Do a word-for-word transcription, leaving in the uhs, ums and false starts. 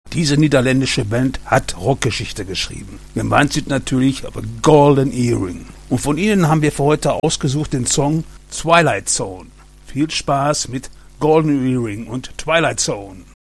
Diese niederländische Band hat Rockgeschichte geschrieben. Gemeint sind natürlich aber Golden Earring. Und von ihnen haben wir für heute ausgesucht den Song Twilight Zone. Viel Spaß mit Golden Earring und Twilight Zone.